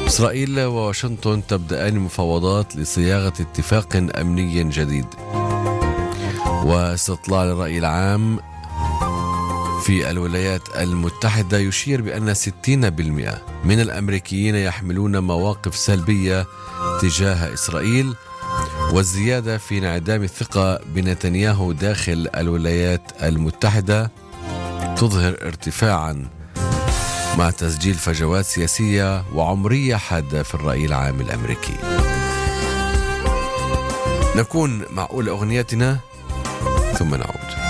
إسرائيل وواشنطن تبدأان مفاوضات لصياغة اتفاق أمني جديد. واستطلاع الرأي العام في الولايات المتحدة يشير بأن 60% من الأمريكيين يحملون مواقف سلبية تجاه إسرائيل، والزيادة في انعدام الثقة بنتنياهو داخل الولايات المتحدة تظهر ارتفاعا مع تسجيل فجوات سياسية وعمرية حادة في الرأي العام الأمريكي. نكون مع أولى أغنيتنا ثم نعود.